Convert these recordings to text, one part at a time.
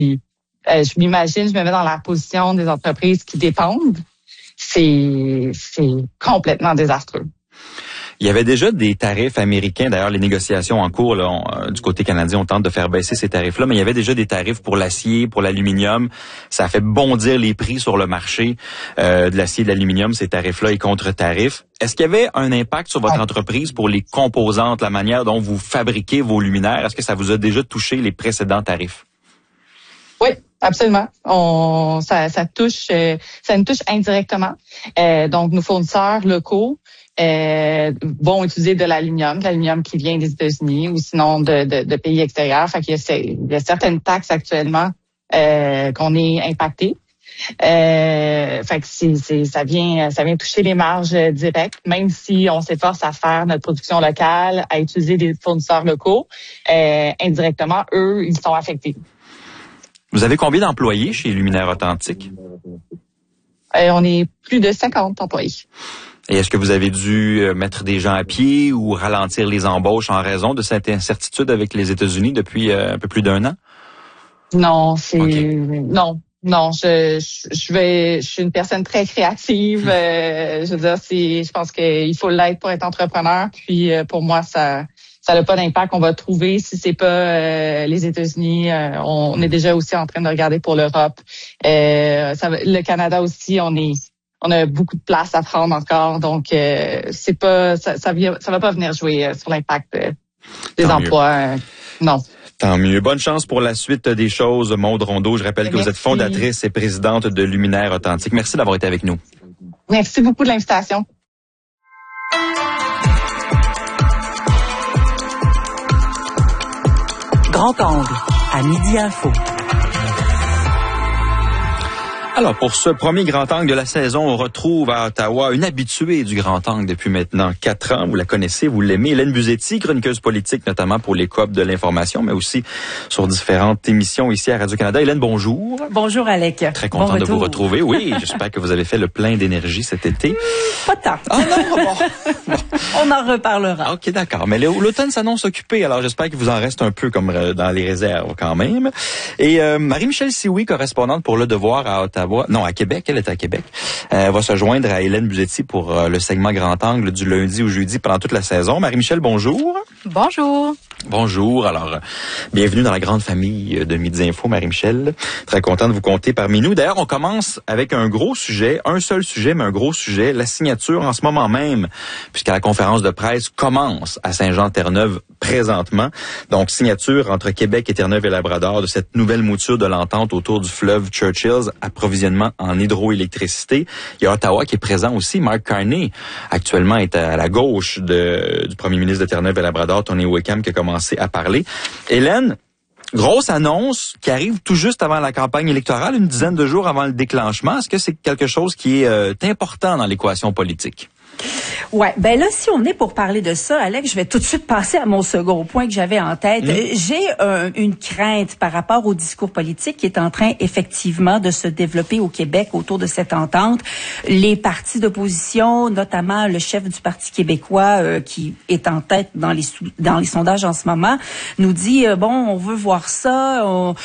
Puis je m'imagine, je me mets dans la position des entreprises qui dépendent. C'est complètement désastreux. Il y avait déjà des tarifs américains. D'ailleurs, les négociations en cours là, du côté canadien, on tente de faire baisser ces tarifs-là, mais il y avait déjà des tarifs pour l'acier, pour l'aluminium. Ça a fait bondir les prix sur le marché de l'acier et de l'aluminium, ces tarifs-là et contre-tarifs. Est-ce qu'il y avait un impact sur votre entreprise pour les composantes, la manière dont vous fabriquez vos luminaires? Est-ce que ça vous a déjà touché les précédents tarifs? Oui, absolument. Ça nous touche indirectement. Donc, nos fournisseurs locaux vont utiliser de l'aluminium qui vient des États-Unis ou sinon de pays extérieurs. Fait qu'il y a certaines taxes actuellement qu'on est impacté. Fait que ça vient toucher les marges directes, même si on s'efforce à faire notre production locale, à utiliser des fournisseurs locaux. Indirectement, eux, ils sont affectés. Vous avez combien d'employés chez Luminaires Authentiques? On est plus de 50 employés. Et est-ce que vous avez dû mettre des gens à pied ou ralentir les embauches en raison de cette incertitude avec les États-Unis depuis un peu plus d'1 an? Non, non. Je suis une personne très créative. Je veux dire, je pense qu'il faut l'être pour être entrepreneur. Puis pour moi, ça n'a pas d'impact. On va trouver si c'est pas les États-Unis. On est déjà aussi en train de regarder pour l'Europe. Le Canada aussi, on a beaucoup de place à prendre encore. Donc ça va pas venir jouer sur l'impact des emplois. Non. Tant mieux. Bonne chance pour la suite des choses, Maude Rondeau. Je rappelle que vous êtes fondatrice et présidente de Luminaires Authentiques. Merci d'avoir été avec nous. Merci beaucoup de l'invitation. Grand angle, à Midi Info. Alors, pour ce premier grand angle de la saison, on retrouve à Ottawa une habituée du grand angle depuis maintenant 4 ans. Vous la connaissez, vous l'aimez. Hélène Buzzetti, chroniqueuse politique, notamment pour les Coop de l'information, mais aussi sur différentes émissions ici à Radio-Canada. Hélène, bonjour. Bonjour, Alec. Très content de vous retrouver. Oui, j'espère que vous avez fait le plein d'énergie cet été. Pas tant. Ah non, bon. On en reparlera. OK, d'accord. Mais l'automne s'annonce occupé, alors j'espère qu'il vous en reste un peu comme dans les réserves quand même. Et Marie-Michel Sioui, correspondante pour Le Devoir à Ottawa, non, à Québec, elle est à Québec, va se joindre à Hélène Buzzetti pour le segment Grand Angle du lundi au jeudi pendant toute la saison. Marie-Michel, bonjour. Bonjour. Bonjour. Alors, bienvenue dans la grande famille de Midi Info, Marie-Michel. Très content de vous compter parmi nous. D'ailleurs, on commence avec un gros sujet, un seul sujet, mais un gros sujet, la signature en ce moment même, puisque la conférence de presse commence à Saint-Jean-Terre-Neuve présentement. Donc, signature entre Québec et Terre-Neuve et Labrador de cette nouvelle mouture de l'entente autour du fleuve Churchill, approvisionnement en hydroélectricité. Il y a Ottawa qui est présent aussi. Mark Carney, actuellement, est à la gauche du premier ministre de Terre-Neuve et Labrador, Tony Wickham, qui a commencé à parler. Hélène, grosse annonce qui arrive tout juste avant la campagne électorale, une dizaine de jours avant le déclenchement. Est-ce que c'est quelque chose qui est important dans l'équation politique? Ouais, ben là, si on est pour parler de ça, Alex, je vais tout de suite passer à mon second point que j'avais en tête. J'ai une crainte par rapport au discours politique qui est en train effectivement de se développer au Québec autour de cette entente. Les partis d'opposition, notamment le chef du Parti québécois qui est en tête dans les sondages en ce moment, nous dit on veut voir ça.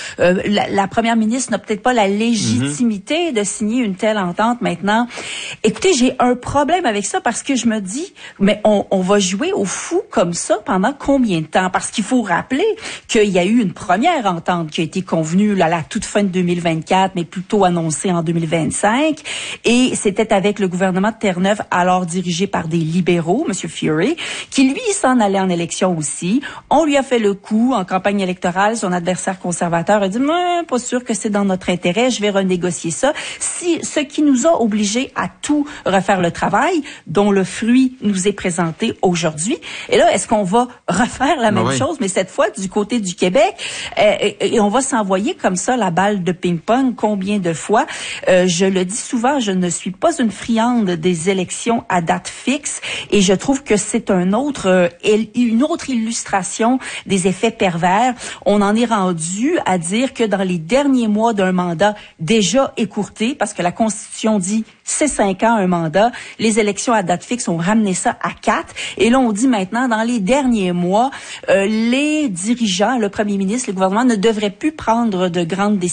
La première ministre n'a peut-être pas la légitimité de signer une telle entente maintenant. Écoutez, j'ai un problème avec ça parce que je me dis, mais on va jouer au fou comme ça pendant combien de temps? Parce qu'il faut rappeler qu'il y a eu une première entente qui a été convenue à la toute fin de 2024, mais plutôt annoncée en 2025. Et c'était avec le gouvernement de Terre-Neuve, alors dirigé par des libéraux, M. Fury, qui lui s'en allait en élection aussi. On lui a fait le coup en campagne électorale. Son adversaire conservateur a dit, pas sûr que c'est dans notre intérêt, je vais renégocier ça. Ce qui nous a obligés à tout refaire le travail, dont le fruit nous est présenté aujourd'hui. Et là, est-ce qu'on va refaire la même chose, mais cette fois du côté du Québec, et on va s'envoyer comme ça la balle de ping-pong combien de fois? Je le dis souvent, je ne suis pas une friande des élections à date fixe, et je trouve que c'est une autre illustration des effets pervers. On en est rendu à dire que dans les derniers mois d'un mandat déjà écourté, parce que la Constitution dit c'est 5 ans un mandat, les élections à date fixe ont ramené ça à 4. Et là, on dit maintenant, dans les derniers mois, les dirigeants, le premier ministre, le gouvernement ne devraient plus prendre de grandes décisions